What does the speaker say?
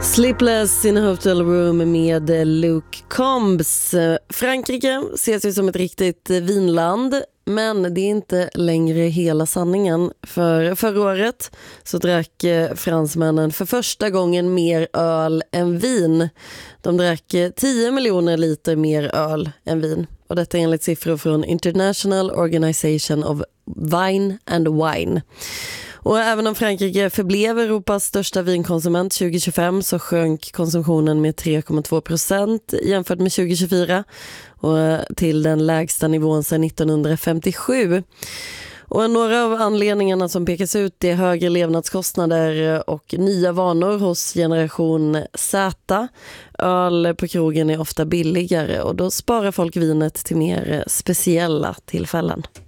Sleepless in a hotel room med Luke Combs. Frankrike ses ju som ett riktigt vinland, men det är inte längre hela sanningen. För förra året så drack fransmännen för första gången mer öl än vin. De drack 10 miljoner liter mer öl än vin. Och detta enligt siffror från International Organization of Wine and Wine. Och även om Frankrike förblev Europas största vinkonsument 2025 så sjönk konsumtionen med 3,2% jämfört med 2024 och till den lägsta nivån sedan 1957. Och några av anledningarna som pekas ut är högre levnadskostnader och nya vanor hos generation Z. Öl på krogen är ofta billigare och då sparar folk vinet till mer speciella tillfällen.